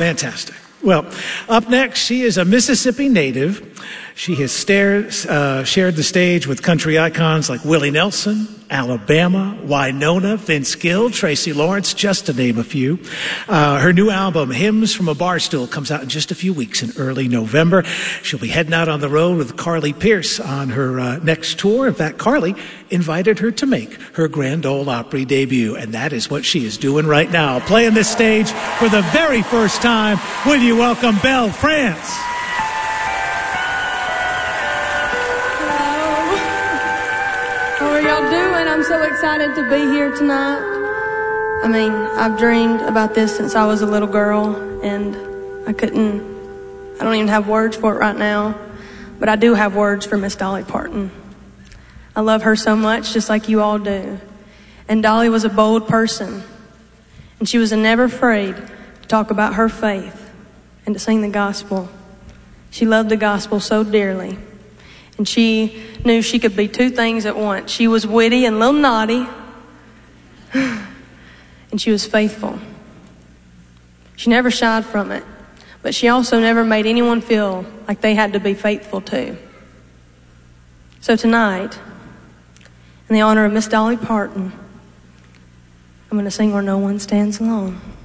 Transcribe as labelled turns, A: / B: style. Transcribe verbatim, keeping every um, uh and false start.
A: Fantastic. Well, up next, she is a Mississippi native. She has stared, uh, shared the stage with country icons like Willie Nelson, Alabama, Wynonna, Vince Gill, Tracy Lawrence, just to name a few. Uh, her new album, Hymns from a Barstool, comes out in just a few weeks in early November. She'll be heading out on the road with Carly Pearce on her uh, next tour. In fact, Carly invited her to make her Grand Ole Opry debut, and that is what she is doing right now, playing this stage for the very first time. Will you welcome Belle France?
B: I'm so excited to be here tonight. I mean, I've dreamed about this since I was a little girl, and I couldn't, I don't even have words for it right now, but I do have words for Miss Dolly Parton. I love her so much, just like you all do. And Dolly was a bold person, and she was never afraid to talk about her faith and to sing the gospel. She loved the gospel so dearly. And she knew she could be two things at once. She was witty and a little naughty, and she was faithful. She never shied from it, but she also never made anyone feel like they had to be faithful too. So tonight, in the honor of Miss Dolly Parton, I'm going to sing Where No One Stands Alone.